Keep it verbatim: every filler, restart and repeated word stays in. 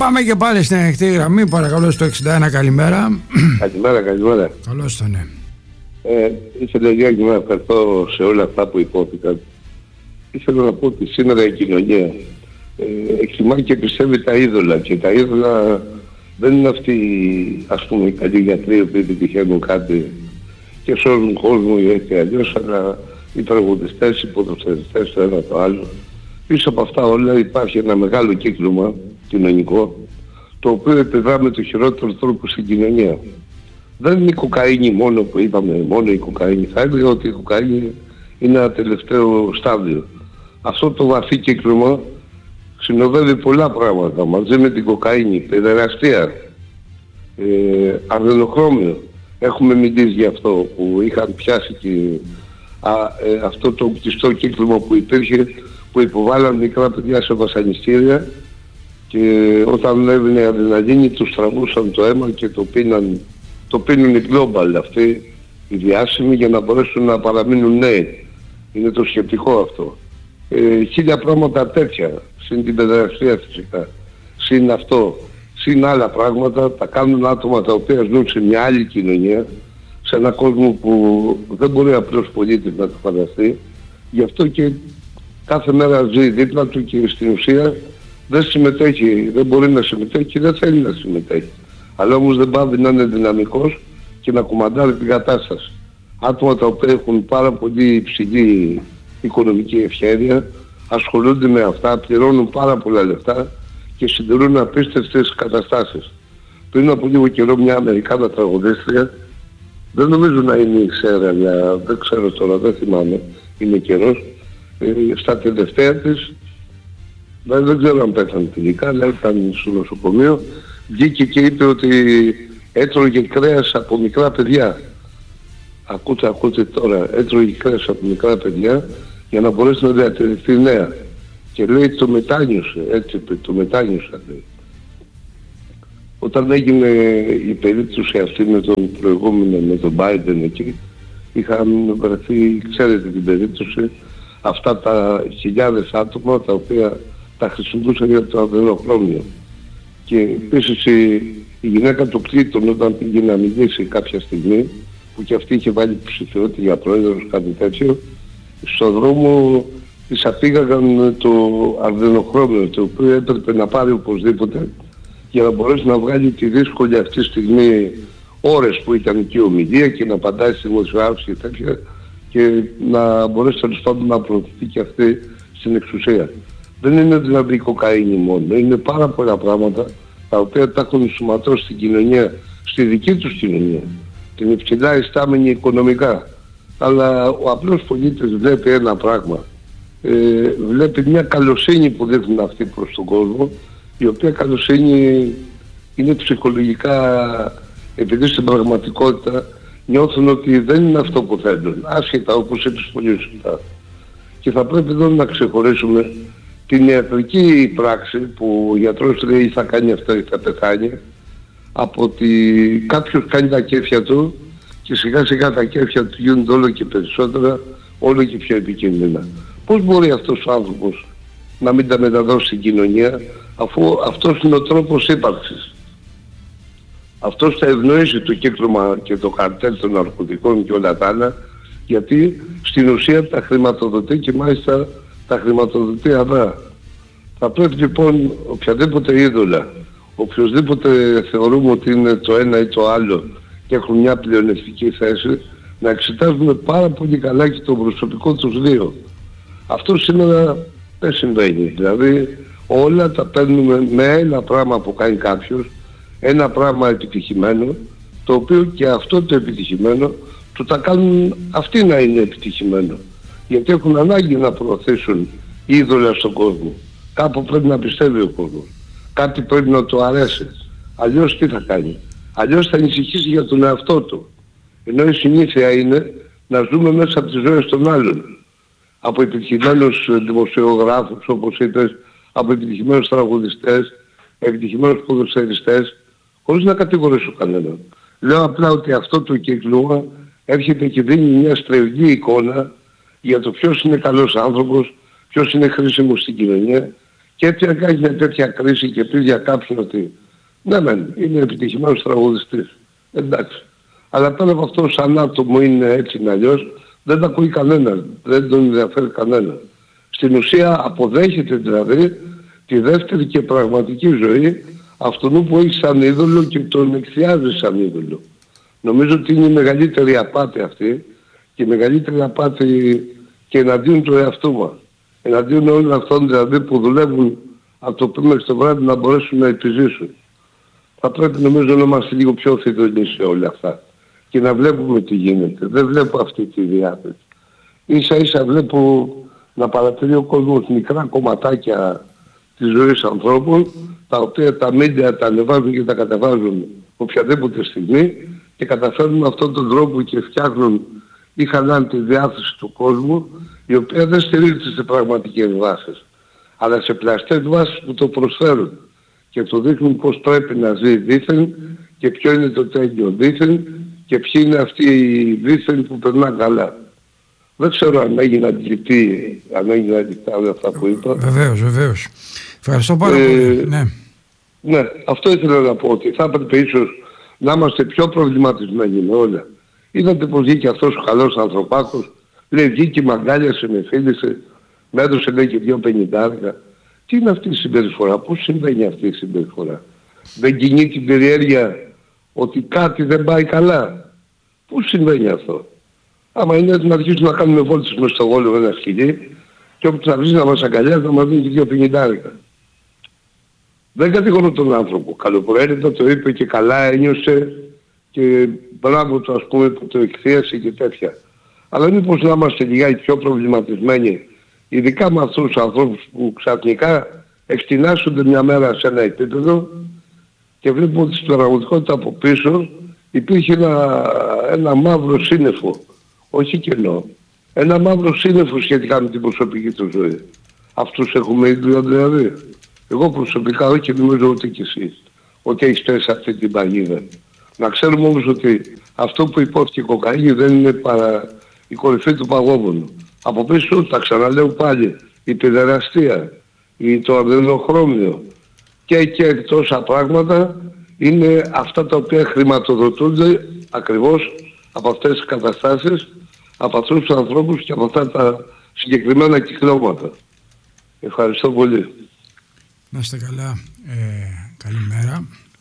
Πάμε και πάλι στην ανοιχτή γραμμή, παρακαλώ, στο εξήντα ένα. Καλημέρα. Καλημέρα, καλημέρα. Καλώς το ναι. Ε, ήθελα Γιάννη να ευχαριστώ σε όλα αυτά που υπόθηκαν. Ήθελα να πω ότι σήμερα η κοινωνία ε, εκτιμά και πιστεύει τα είδωλα, και τα είδωλα δεν είναι αυτοί, ας πούμε, οι καλοί γιατροί οι οποίοι πετυχαίνουν κάτι και σώζουν κόσμο ή έτσι αλλιώς, αλλά οι τραγουδιστές, οι ποδοσφαιριστές, το ένα το άλλο. Πίσω από αυτά όλα υπάρχει ένα μεγάλο κύκλωμα κοινωνικό, το οποίο επιδρά με το χειρότερο τρόπο στην κοινωνία. Δεν είναι η κοκαίνη μόνο που είπαμε, μόνο η κοκαίνη. Θα έλεγα ότι η κοκαίνη είναι ένα τελευταίο στάδιο. Αυτό το βαθύ κύκλωμα συνοδεύει πολλά πράγματα μαζί με την κοκαίνη, παιδεραστία, ε, αρδενοχρώμιο. Έχουμε μιλήσει γι' αυτό που είχαν πιάσει και α, ε, αυτό το κλειστό κύκλωμα που υπήρχε, που υποβάλλαν μικρά παιδιά σε βασανιστήρια και όταν έβγαινε η αδρεναλίνη τους τραβούσαν το αίμα και το πίναν, το πίνουν οι global αυτοί, οι διάσημοι, για να μπορέσουν να παραμείνουν νέοι. Είναι το σκεπτικό αυτό. Ε, χίλια πράγματα τέτοια, συν την παιδεραστία φυσικά, συν αυτό, συν άλλα πράγματα, τα κάνουν άτομα τα οποία ζουν σε μια άλλη κοινωνία, σε έναν κόσμο που δεν μπορεί απλώς πολίτης να το φανταστεί. Γι' αυτό και κάθε μέρα ζει δίπλα του και στην ουσία δεν συμμετέχει, δεν μπορεί να συμμετέχει και δεν θέλει να συμμετέχει. Αλλά όμως δεν πάβει να είναι δυναμικός και να κουμαντάρει την κατάσταση. Άτομα τα οποία έχουν πάρα πολύ υψηλή οικονομική ευχέρεια, ασχολούνται με αυτά, πληρώνουν πάρα πολλά λεφτά και συντηρούν απίστευτες καταστάσεις. Πριν από λίγο καιρό μια Αμερικάνα τραγουδίστρια, δεν νομίζω να είναι η Σέρα, δεν ξέρω τώρα, δεν θυμάμαι, είναι καιρός, ε, στα τελευταία της, δεν, δεν ξέρω αν πέθανε τελικά, αλλά ήταν στο νοσοκομείο, βγήκε και είπε ότι έτρωγε κρέας από μικρά παιδιά. Ακούτε, ακούτε τώρα, έτρωγε κρέας από μικρά παιδιά για να μπορέσει να διατηρηθεί νέα. Και λέει το μετάνιωσε, έτσι το μετάνιωσα λέει. Όταν έγινε η περίπτωση αυτή με τον προηγούμενο, με τον Biden εκεί, είχαν βρεθεί, ξέρετε την περίπτωση, αυτά τα χιλιάδες άτομα τα οποία τα χρησιμοποιούσαν για το αδεροχρώμιο. Και επίσης η, η γυναίκα του Κλίτον όταν πήγε να μιλήσει κάποια στιγμή, που και αυτή είχε βάλει ψηφιότητα για πρόεδρος, κάτι τέτοιο, στον δρόμο της απήγαγαν το αρδενοχρώμιο, το οποίο έπρεπε να πάρει οπωσδήποτε για να μπορέσει να βγάλει τη δύσκολη αυτή στιγμή ώρες που ήταν εκεί ομιλία και να απαντάει στη δημοσιογράφηση και τέτοια και να μπορέσει τέλος πάντων να προωθηθεί και αυτή στην εξουσία. Δεν είναι δηλαδή η κοκαίνη μόνο, είναι πάρα πολλά πράγματα τα οποία τα έχουν ενσωματώσει στην κοινωνία, στη δική τους κοινωνία. Την υψηλά ιστάμενη οικονομικά. Αλλά ο απλός πολίτης βλέπει ένα πράγμα. Ε, βλέπει μια καλοσύνη που δείχνουν αυτοί προς τον κόσμο, η οποία καλοσύνη είναι ψυχολογικά, επειδή στην πραγματικότητα νιώθουν ότι δεν είναι αυτό που θέλουν. Άσχετα, όπως είπες πολύ σωστά. Και θα πρέπει εδώ να ξεχωρίσουμε την ιατρική πράξη που ο γιατρός λέει θα κάνει αυτό ή θα πεθάνει, από ότι κάποιος κάνει τα κέφια του και σιγά σιγά τα κέφια του γίνονται όλο και περισσότερα, όλο και πιο επικίνδυνα. Πώς μπορεί αυτός ο άνθρωπος να μην τα μεταδώσει στην κοινωνία, αφού αυτός είναι ο τρόπος ύπαρξης. Αυτός θα ευνοήσει το κύκλωμα και το καρτέλ των ναρκωτικών και όλα τα άλλα, γιατί στην ουσία τα χρηματοδοτεί και μάλιστα τα χρηματοδοτεί αδρά. Θα πρέπει λοιπόν οποιαδήποτε είδωλα, οποιοσδήποτε θεωρούμε ότι είναι το ένα ή το άλλο και έχουν μια πλεονεκτική θέση, να εξετάζουμε πάρα πολύ καλά και το προσωπικό τους βίο. Αυτό σήμερα δεν συμβαίνει. Δηλαδή όλα τα παίρνουμε με ένα πράγμα που κάνει κάποιος, ένα πράγμα επιτυχημένο, το οποίο και αυτό το επιτυχημένο του τα κάνουν αυτοί να είναι επιτυχημένο. Γιατί έχουν ανάγκη να προωθήσουν είδωλα στον κόσμο. Κάπου πρέπει να πιστεύει ο κόσμος. Κάτι πρέπει να το αρέσει. Αλλιώς τι θα κάνει? Αλλιώς θα ανησυχήσει για τον εαυτό του. Ενώ η συνήθεια είναι να ζούμε μέσα από τις ζωές των άλλων. Από επιτυχημένους δημοσιογράφους, όπως είπες, από επιτυχημένους τραγουδιστές, επιτυχημένους ποδοσφαιριστές, χωρίς να κατηγορήσω κανέναν. Λέω απλά ότι αυτό το κύκλωμα έρχεται και δίνει μια στρεβλή εικόνα για το ποιος είναι καλός άνθρωπος, ποιος είναι χρήσιμος στην κοινωνία Και έτσι αν κάνει μια τέτοια κρίση και πει για κάποιον ότι ναι μεν είναι επιτυχημένος τραγουδιστής, εντάξει. Αλλά πέρα από αυτό σαν άτομο είναι έτσι ή αλλιώς, δεν τα ακούει κανέναν, δεν τον ενδιαφέρει κανέναν. Στην ουσία αποδέχεται δηλαδή τη δεύτερη και πραγματική ζωή αυτού που έχει σαν είδωλο και τον εκθιάζει σαν είδωλο. Νομίζω ότι είναι η μεγαλύτερη απάτη αυτή και η μεγαλύτερη απάτη και εναντίον του εαυτού μας. Εναντίον όλων αυτών δηλαδή που δουλεύουν από το πρωί μέχρι το βράδυ να μπορέσουν να επιζήσουν. Θα πρέπει νομίζω να είμαστε λίγο πιο θετικοί σε όλα αυτά και να βλέπουμε τι γίνεται. Δεν βλέπω αυτή τη διάθεση. Ίσα ίσα βλέπω να παρατηρεί ο κόσμος μικρά κομματάκια της ζωής ανθρώπων, τα οποία τα μίντια τα ανεβάζουν και τα κατεβάζουν οποιαδήποτε στιγμή και καταφέρνουν με αυτόν τον τρόπο και φτιάχνουν ή χαλάνε τη διάθεση του κόσμου, η οποία δεν στηρίζεται σε πραγματικές βάσεις, αλλά σε πλαστές βάσεις που το προσφέρουν και το δείχνουν πώς πρέπει να ζει δήθεν και ποιο είναι το τέλειο δήθεν και ποιοι είναι αυτοί οι δήθεν που περνάνε καλά. Δεν ξέρω αν έγινε αντιληπτή, αν έγινε αντιληπτά όλα αυτά που είπα. Βεβαίως, βεβαίως. Ευχαριστώ πάρα ε, πολύ. Ναι. ναι, αυτό ήθελα να πω, ότι θα έπρεπε ίσως να είμαστε πιο προβληματισμένοι με όλα. Είδατε πως βγήκε αυτός ο καλός ανθρωπάκος, λέει βγήκε μαγκάλιασε, με φίλησε, με έδωσε λέει και δυο πενηντάρικα. Τι είναι αυτή η συμπεριφορά, πώς συμβαίνει αυτή η συμπεριφορά? Δεν κινεί την περιέργεια ότι κάτι δεν πάει καλά? Πώς συμβαίνει αυτό? Άμα είναι να αρχίσουν να κάνουμε βόλτες μες στο Γόλο με ένα σκυλί και όποιος θα βρει να μας αγκαλιάζει να μας δίνει και δυο πενηντάρικα. Δεν κατηγορώ τον άνθρωπο. Καλοπροαίρετα το είπε και καλά ένιωσε και μπράβο του ας πούμε που το εκθίασε και τέτοια. Αλλά μήπως να είμαστε λιγάκι πιο προβληματισμένοι, ειδικά με αυτούς τους ανθρώπους που ξαφνικά εκτινάσσονται μια μέρα σε ένα επίπεδο και βλέπουμε ότι στην πραγματικότητα από πίσω υπήρχε ένα, ένα μαύρο σύννεφο, όχι κενό, ένα μαύρο σύννεφο σχετικά με την προσωπική του ζωή. Αυτούς έχουμε ίδιο δηλαδή. Εγώ προσωπικά όχι και νομίζω ότι και εσείς, ότι έχεις πέσει αυτή την παγίδα. Να ξέρουμε όμως ότι αυτό που υπόθηκε η κοκαίνη δεν είναι παρά η κορυφή του παγόβουνου. Από πίσω, τα ξαναλέω πάλι, η παιδεραστία, το αρδενοχρώμιο και, και τόσα πράγματα είναι αυτά τα οποία χρηματοδοτούνται ακριβώς από αυτές τις καταστάσεις, από αυτούς τους ανθρώπους και από αυτά τα συγκεκριμένα κυκλώματα. Ευχαριστώ πολύ. Να είστε καλά. Ε, καλημέρα.